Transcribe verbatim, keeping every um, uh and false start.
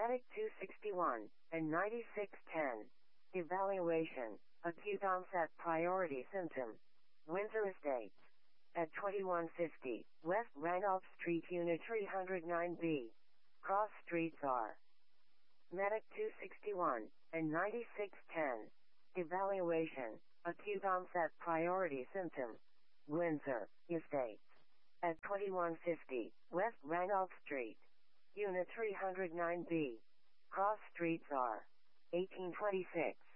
Medic two sixty-one and ninety-six ten. Evaluation. Acute onset priority symptom. Windsor Estates. At twenty-one fifty West Randolph Street, Unit three oh nine B. Cross streets are Medic two sixty-one and ninety-six ten. Evaluation. Acute onset priority symptom. Windsor Estates. At twenty-one fifty West Randolph Street, Unit three oh nine B. Cross streets are eighteen twenty-six